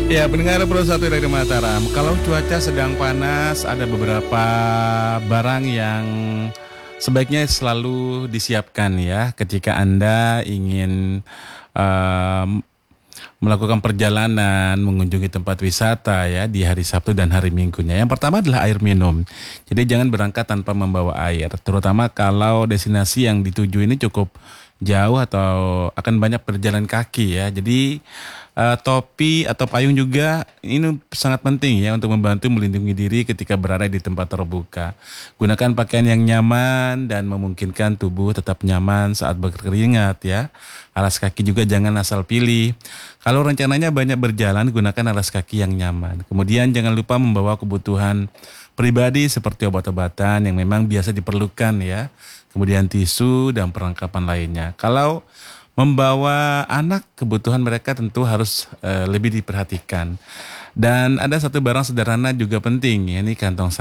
Ya, pendengar Pro 1 dari Mataram. Kalau cuaca sedang panas, ada beberapa barang yang sebaiknya selalu disiapkan ya ketika Anda ingin em, melakukan perjalanan, mengunjungi tempat wisata ya di hari Sabtu dan hari Minggunya. Yang pertama adalah air minum. Jadi jangan berangkat tanpa membawa air, terutama kalau destinasi yang dituju ini cukup jauh atau akan banyak berjalan kaki ya. Jadi topi atau payung juga ini sangat penting ya untuk membantu melindungi diri ketika berada di tempat terbuka. Gunakan pakaian yang nyaman dan memungkinkan tubuh tetap nyaman saat berkeringat ya. Alas kaki juga jangan asal pilih. Kalau rencananya banyak berjalan, gunakan alas kaki yang nyaman. Kemudian jangan lupa membawa kebutuhan pribadi seperti obat-obatan yang memang biasa diperlukan ya. Kemudian tisu dan perlengkapan lainnya. Kalau membawa anak, kebutuhan mereka tentu harus lebih diperhatikan. Dan ada satu barang sederhana juga penting, ya, ini kantong